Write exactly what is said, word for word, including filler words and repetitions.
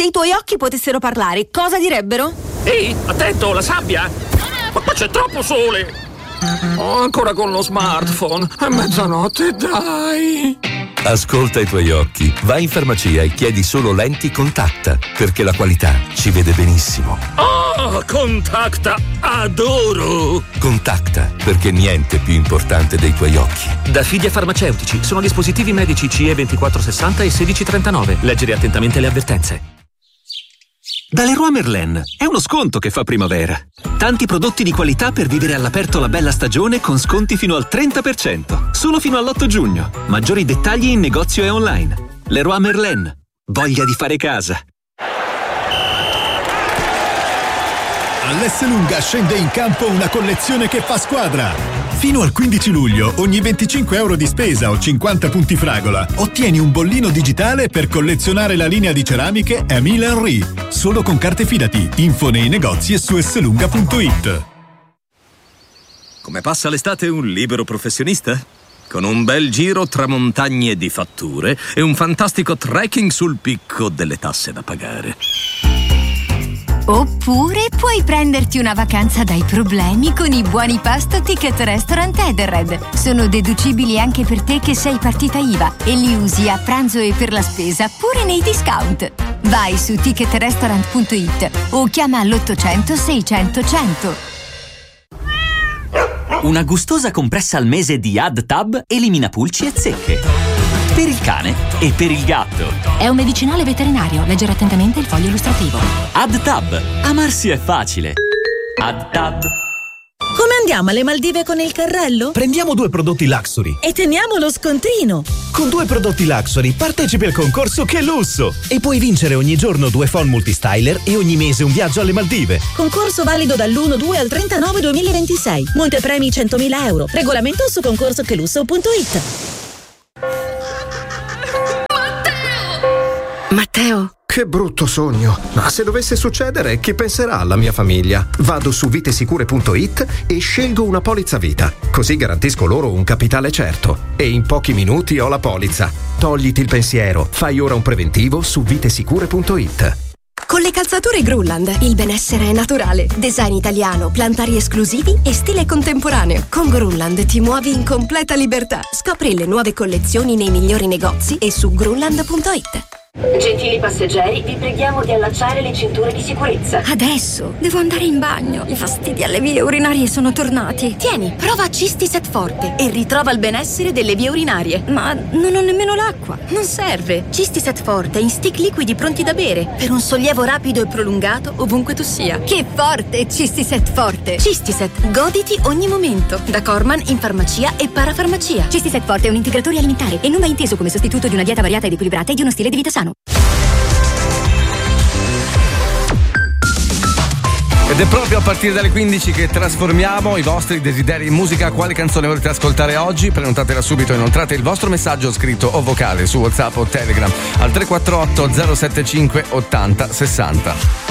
i tuoi occhi potessero parlare, cosa direbbero? Ehi, attento, la sabbia! Ma qua c'è troppo sole! Oh, ancora con lo smartphone, è mezzanotte, dai! Ascolta i tuoi occhi, vai in farmacia e chiedi solo lenti Contacta, perché la qualità ci vede benissimo. Oh, Contacta, adoro! Contacta, perché niente è più importante dei tuoi occhi. Da Fidia Farmaceutici, sono dispositivi medici C E ventiquattro sessanta e sedici trentanove. Leggere attentamente le avvertenze. Da Leroy Merlin è uno sconto che fa primavera. Tanti prodotti di qualità per vivere all'aperto la bella stagione con sconti fino al trenta per cento. Solo fino all'otto giugno. Maggiori dettagli in negozio e online. Leroy Merlin. Voglia di fare casa. All'Esselunga scende in campo una collezione che fa squadra. Fino al quindici luglio, ogni venticinque euro di spesa o cinquanta punti fragola, ottieni un bollino digitale per collezionare la linea di ceramiche Emile Henry. Solo con carte Fidati. Info nei negozi e su esselunga punto it. Come passa l'estate un libero professionista? Con un bel giro tra montagne di fatture e un fantastico trekking sul picco delle tasse da pagare. Oppure puoi prenderti una vacanza dai problemi con i buoni pasto Ticket Restaurant Edenred. Sono deducibili anche per te che sei partita I V A e li usi a pranzo e per la spesa pure nei discount. Vai su ticket restaurant punto it o chiama all'ottocento seicento cento. Una gustosa compressa al mese di AddTab elimina pulci e zecche. Per il cane e per il gatto. È un medicinale veterinario. Leggere attentamente il foglio illustrativo. AddTab. Amarsi è facile. AddTab. Come andiamo alle Maldive con il carrello? Prendiamo due prodotti Luxury e teniamo lo scontrino. Con due prodotti Luxury partecipi al concorso Che Lusso e puoi vincere ogni giorno due phone multistyler e ogni mese un viaggio alle Maldive. Concorso valido dall'uno due al trenta nove duemilaventisei. Montepremi centomila euro. Regolamento su concorso che lusso punto it. Matteo! Che brutto sogno! Ma se dovesse succedere, chi penserà alla mia famiglia? Vado su vitesicure punto it e scelgo una polizza vita. Così garantisco loro un capitale certo. E in pochi minuti ho la polizza. Togliti il pensiero. Fai ora un preventivo su vitesicure punto it. Con le calzature Grunland il benessere è naturale. Design italiano, plantari esclusivi e stile contemporaneo. Con Grunland ti muovi in completa libertà. Scopri le nuove collezioni nei migliori negozi e su grunland punto it. Gentili passeggeri, vi preghiamo di allacciare le cinture di sicurezza. Adesso devo andare in bagno. I fastidi alle vie urinarie sono tornati. Tieni, prova Cistiset Forte e ritrova il benessere delle vie urinarie. Ma non ho nemmeno l'acqua. Non serve. Cistiset Forte in stick liquidi pronti da bere per un sollievo rapido e prolungato ovunque tu sia. Che forte Cistiset Forte! Cistiset, goditi ogni momento. Da Corman in farmacia e parafarmacia. Cistiset Forte è un integratore alimentare e non va inteso come sostituto di una dieta variata ed equilibrata e di uno stile di vita sano. Ed è proprio a partire dalle quindici che trasformiamo i vostri desideri in musica. Quale canzone volete ascoltare oggi? Prenotatela subito e inoltrate il vostro messaggio scritto o vocale su WhatsApp o Telegram al tre quattro otto zero sette cinque ottanta sessanta.